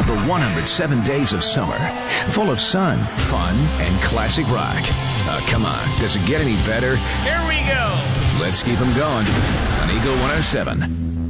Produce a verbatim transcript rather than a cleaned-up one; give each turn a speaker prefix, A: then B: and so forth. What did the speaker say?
A: The one hundred seven Days of Summer, full of sun, fun, and classic rock. Oh, come on. Does it get any better?
B: Here we go.
A: Let's keep them going on Eagle one oh seven.